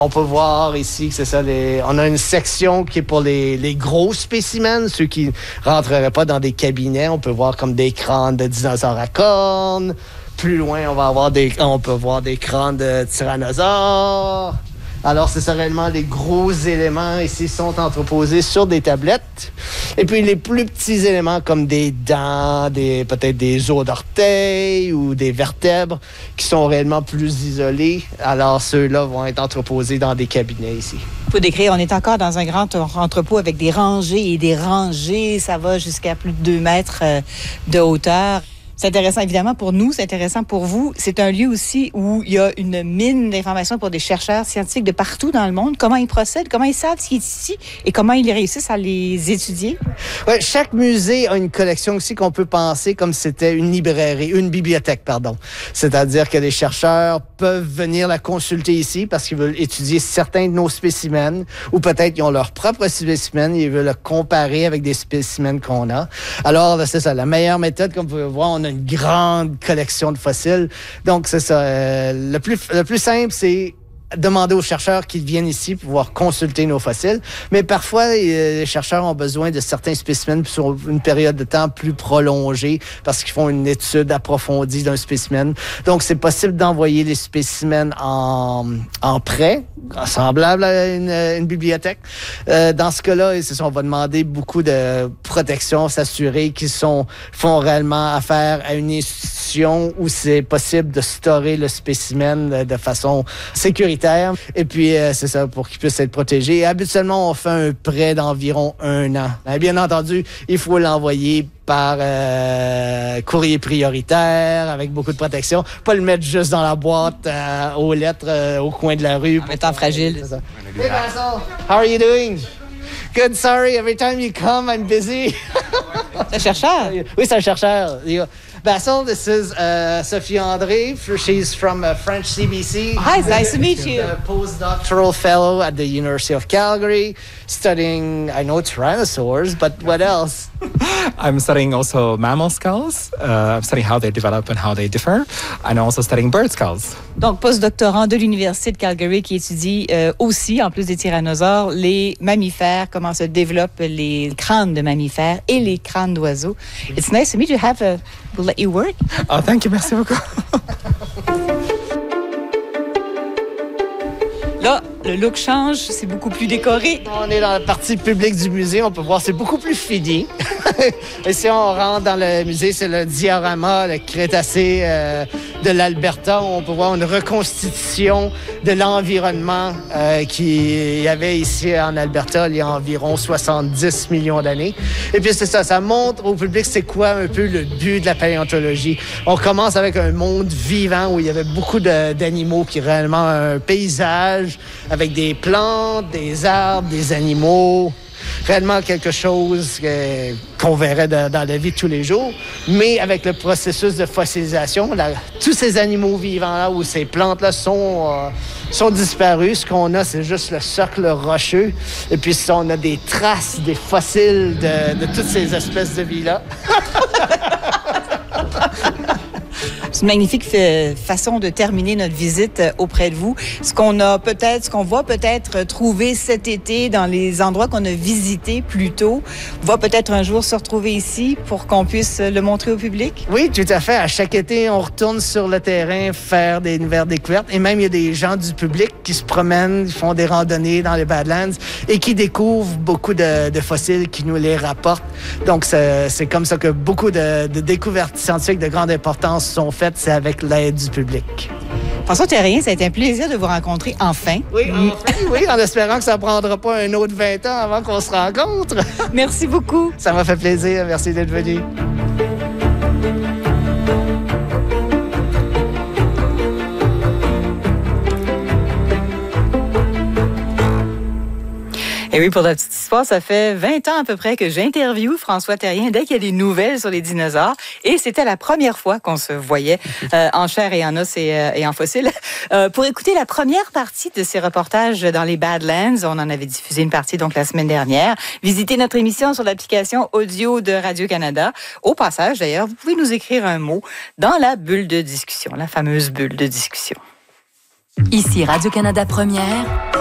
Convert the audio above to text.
On peut voir ici que c'est ça, on a une section qui est pour les gros spécimens, ceux qui ne rentreraient pas dans des cabinets. On peut voir comme des crânes de dinosaures à cornes. Plus loin, on peut voir des crânes de tyrannosaures. Alors, c'est ça réellement, les gros éléments ici sont entreposés sur des tablettes. Et puis, les plus petits éléments comme des dents, peut-être des os d'orteils ou des vertèbres qui sont réellement plus isolés. Alors, ceux-là vont être entreposés dans des cabinets ici. Il faut décrire, on est encore dans un grand entrepôt avec des rangées et des rangées. Ça va jusqu'à plus de 2 mètres de hauteur. C'est intéressant, évidemment, pour nous, c'est intéressant pour vous. C'est un lieu aussi où il y a une mine d'informations pour des chercheurs scientifiques de partout dans le monde. Comment ils procèdent, comment ils savent ce qui est ici et comment ils réussissent à les étudier? Oui, chaque musée a une collection aussi qu'on peut penser comme si c'était une bibliothèque, pardon. C'est-à-dire que les chercheurs peuvent venir la consulter ici parce qu'ils veulent étudier certains de nos spécimens ou peut-être ils ont leur propre spécimen et ils veulent le comparer avec des spécimens qu'on a. Alors, c'est ça, la meilleure méthode, comme vous pouvez voir, on a une grande collection de fossiles. Donc, c'est ça. Le plus simple, c'est demander aux chercheurs qu'ils viennent ici pour pouvoir consulter nos fossiles. Mais parfois, les chercheurs ont besoin de certains spécimens sur une période de temps plus prolongée parce qu'ils font une étude approfondie d'un spécimen. Donc, c'est possible d'envoyer les spécimens en prêt, semblable à une bibliothèque. Dans ce cas-là, c'est ça, on va demander beaucoup de protection, s'assurer qu'ils font réellement affaire à une institution où c'est possible de stocker le spécimen de façon sécuritaire. Et puis, c'est ça, pour qu'ils puissent être protégés. Et habituellement, on fait un prêt d'environ 1 an. Mais bien entendu, il faut l'envoyer par courrier prioritaire, avec beaucoup de protection. Pas le mettre juste dans la boîte aux lettres au coin de la rue. En étant fragile. Hey, Basil, how are you doing? Good, sorry, every time you come, I'm busy. C'est un chercheur? Oui, c'est un chercheur. Basil, this is Sophie André. She's from French CBC. Hi, it's nice to meet you. A postdoctoral fellow at the University of Calgary, studying, I know, tyrannosaurs, but what else? I'm studying also mammal skulls. I'm studying how they develop and how they differ. And also studying bird skulls. Donc, postdoctorant de l'Université de Calgary qui étudie aussi, en plus des tyrannosaures, les mammifères, comment se développent les crânes de mammifères et les crânes d'oiseaux. It's nice to meet you. We'll let you work. Oh, thank you. Merci beaucoup. Là, le look change, c'est beaucoup plus décoré. On est dans la partie publique du musée, on peut voir, c'est beaucoup plus fini. Et si on rentre dans le musée, c'est le diorama, le Crétacé de l'Alberta. On peut voir une reconstitution de l'environnement qu'il y avait ici en Alberta il y a environ 70 millions d'années. Et puis c'est ça, ça montre au public c'est quoi un peu le but de la paléontologie. On commence avec un monde vivant où il y avait beaucoup d'animaux qui réellement un paysage avec des plantes, des arbres, des animaux. Réellement quelque chose qu'on verrait dans la vie de tous les jours, mais avec le processus de fossilisation, tous ces animaux vivants-là ou ces plantes-là sont disparus. Ce qu'on a, c'est juste le socle rocheux. Et puis, on a des traces, des fossiles de toutes ces espèces de vie-là. C'est une magnifique façon de terminer notre visite auprès de vous. Ce qu'on va peut-être trouver cet été dans les endroits qu'on a visités plus tôt, va peut-être un jour se retrouver ici pour qu'on puisse le montrer au public? Oui, tout à fait. À chaque été, on retourne sur le terrain faire des nouvelles découvertes. Et même, il y a des gens du public qui se promènent, qui font des randonnées dans les Badlands et qui découvrent beaucoup de fossiles, qui nous les rapportent. Donc, c'est comme ça que beaucoup de découvertes scientifiques de grande importance sont faites, c'est avec l'aide du public. François Terrien, ça a été un plaisir de vous rencontrer enfin. Oui, enfin, oui, en espérant que ça ne prendra pas un autre 20 ans avant qu'on se rencontre. Merci beaucoup. Ça m'a fait plaisir. Merci d'être venu. Et oui, pour la petite histoire, ça fait 20 ans à peu près que j'interviewe François Terrien dès qu'il y a des nouvelles sur les dinosaures. Et c'était la première fois qu'on se voyait en chair et en os et en fossiles. Pour écouter la première partie de ces reportages dans les Badlands, on en avait diffusé une partie donc la semaine dernière. Visitez notre émission sur l'application audio de Radio-Canada. Au passage, d'ailleurs, vous pouvez nous écrire un mot dans la bulle de discussion, la fameuse bulle de discussion. Ici Radio-Canada Première.